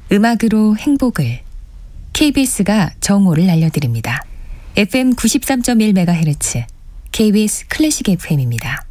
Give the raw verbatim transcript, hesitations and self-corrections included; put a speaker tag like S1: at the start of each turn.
S1: 음악으로 행복을 케이비에스가 정오를 알려드립니다. 에프엠 구십삼 점 일 메가헤르츠 케이비에스 클래식 에프엠입니다.